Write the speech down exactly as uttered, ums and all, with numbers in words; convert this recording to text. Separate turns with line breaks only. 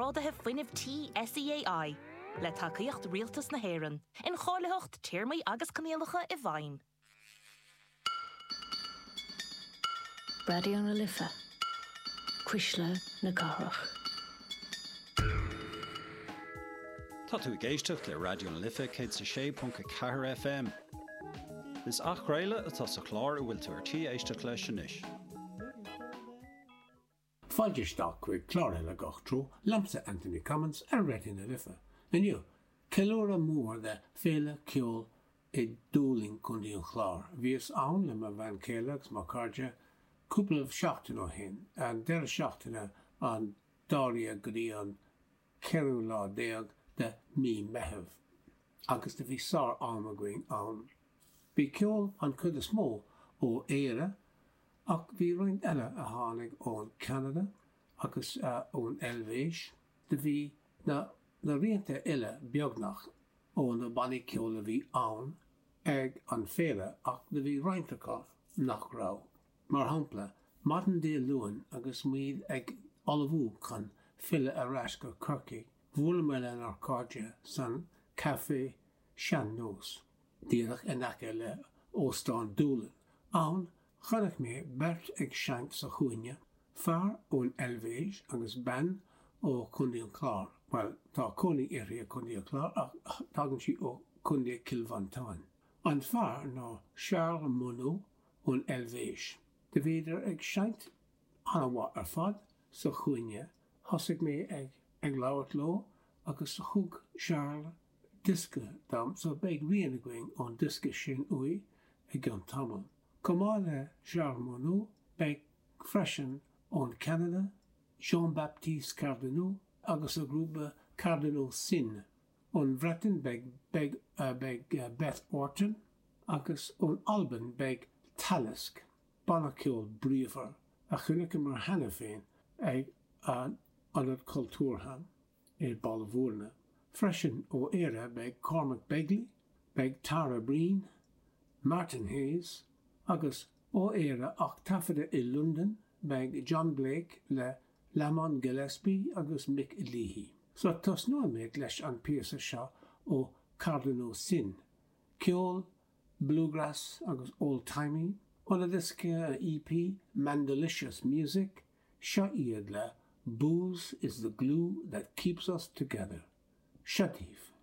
rádathe foiinemh T S E A I, le tacaíocht rialtas na hÉireann, in cháileocht tíormaí agus canéalacha i bhfeidhm.
Radio na Lifa, Cuisle na Gárach.
Tá tú géisteach le Radio na Lifa cé sa sé punca ceathair F M. Is ach réile atá sa chlár a bhfuil tú ar tí éisteach leis sin is.
Fáilteach chuig chláir le gach trú lamsa Anthony Commons ar Radio na Lifa. Iniu, ceiliúra mór de féile ceol i dúling chun díon chláir. Bhíos ann le mar bhain céileachs má cáirde cúpla seachtain ó hin, an deir seachtaine an dária go dtí an ceiriú lá déag de mí meitheamh, agus de bhí sár am a going ann. Bhí ceol an chud is mó ó éire, ach bhí roiint eile a tháinig ón Canada agus uh, ón Elvéis, de bhí na, na rianta eile beagnach ón na bannaí ceol a bhí ann ag an féile ach de bhí rointeachá nach rá. Mar hampla, matan dé luan agus míad ag olabhú chun fille a rais go Corcaigh, bhfuil meile an arcáide san Café Sean-Nós, díadach inacha le óstán dúlan. Ann, chonach mé bert ag seint sa chuaine, fear ón Elvéis agus ben ó Cúndaí Clár. Well, tá cúnaí irí a Cúndaí Clár ach tágann si ó Cúndaí Kilvantáin. An fear ná Charles Monod ón Elvéis. De bhéidir ag seint anamha ar fad sa chuaine, thosaigh mé ag ag labhart ló agus sa thug Charles disca dam so beag riana going ón disca sin ui ag an tamil. Comá le Charles Monod beag freisin ón Canada, Jean-Baptiste Cardenau agus a grúpa Cardinal Sin. Ón Bhreatain beag, beag, uh, beag uh, Beth Orton agus ón Alban beag Talisk. Bannaceol bríomhar a chuineach mar hena féin ag an anad cultúrthan é Balmhúrna. Freisin ó éire beag Cormac Begley, beag Tara Breen, Martin Hayes, agus ó éire ach tafada i London beag John Blake le Lamont Gillespie agus Mick Leahy. So tos nó méid leis an píosa seo ó Cardinal Sin, ceol, bluegrass agus old-timey, on a disc E P, Mandalicious Music, seo iad le Booze is the glue that keeps us together. Shatif.